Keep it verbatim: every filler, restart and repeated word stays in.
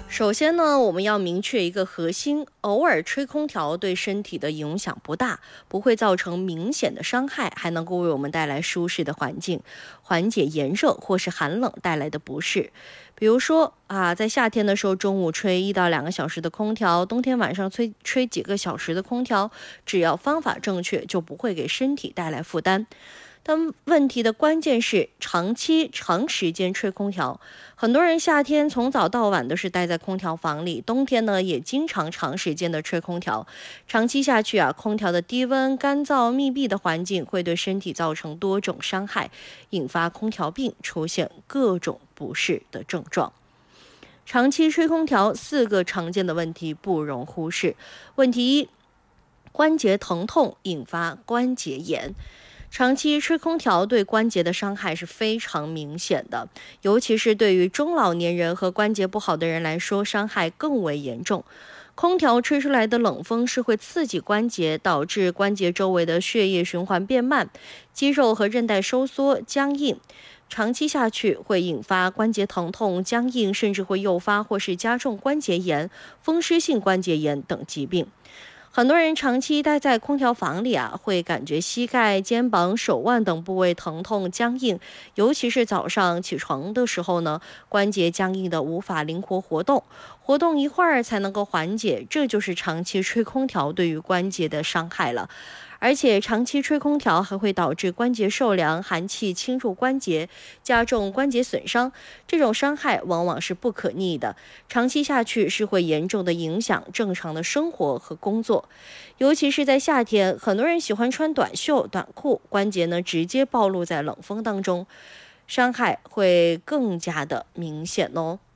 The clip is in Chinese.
首先呢，我们要明确一个核心，偶尔吹空调对身体的影响不大，不会造成明显的伤害，还能够为我们带来舒适的环境，缓解炎热或是寒冷带来的不适。比如说啊，在夏天的时候，中午吹一到两个小时的空调，冬天晚上吹吹几个小时的空调，只要方法正确，就不会给身体带来负担。但问题的关键是长期长时间吹空调，很多人夏天从早到晚都是待在空调房里，冬天呢也经常长时间的吹空调，长期下去啊，空调的低温、干燥、密闭的环境会对身体造成多种伤害，引发空调病，出现各种不适的症状。长期吹空调，四个常见的问题不容忽视。问题一，关节疼痛引发关节炎。长期吹空调对关节的伤害是非常明显的，尤其是对于中老年人和关节不好的人来说，伤害更为严重。空调吹出来的冷风是会刺激关节，导致关节周围的血液循环变慢，肌肉和韧带收缩僵硬。长期下去会引发关节疼痛、僵硬，甚至会诱发或是加重关节炎、风湿性关节炎等疾病。很多人长期待在空调房里啊，会感觉膝盖、肩膀、手腕等部位疼痛僵硬，尤其是早上起床的时候呢，关节僵硬的无法灵活活动，活动一会儿才能够缓解，这就是长期吹空调对于关节的伤害了。而且长期吹空调还会导致关节受凉，寒气侵入关节，加重关节损伤。这种伤害往往是不可逆的，长期下去是会严重的影响正常的生活和工作。尤其是在夏天，很多人喜欢穿短袖、短裤，关节呢直接暴露在冷风当中，伤害会更加的明显哦。